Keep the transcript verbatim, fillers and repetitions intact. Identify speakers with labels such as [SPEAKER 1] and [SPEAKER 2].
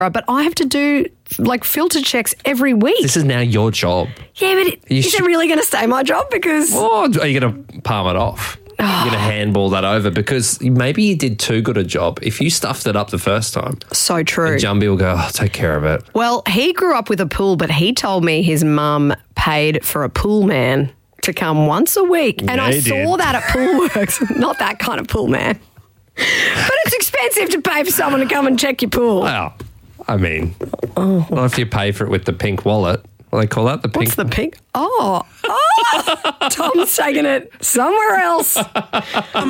[SPEAKER 1] Right, but I have to do like filter checks every week.
[SPEAKER 2] This is now your job.
[SPEAKER 1] Yeah, but it,
[SPEAKER 2] You
[SPEAKER 1] is
[SPEAKER 2] should-
[SPEAKER 1] it really going to stay my job? Because
[SPEAKER 2] Or are you going to palm it off? You're going to handball that over because maybe you did too good a job. If you stuffed it up the first time,
[SPEAKER 1] so true.
[SPEAKER 2] Jumbie will go, oh, take care of it.
[SPEAKER 1] Well, he grew up with a pool, but he told me his mum paid for a pool man to come once a week. And
[SPEAKER 2] Yeah,
[SPEAKER 1] I
[SPEAKER 2] he
[SPEAKER 1] saw
[SPEAKER 2] did.
[SPEAKER 1] that at Poolworks. Not that kind of pool man. But it's expensive to pay for someone to come and check your pool.
[SPEAKER 2] Well, I mean, not if you pay for it with the pink wallet. What do they call that? The pink.
[SPEAKER 1] What's the pink? Oh, oh, Tom's taking it somewhere else.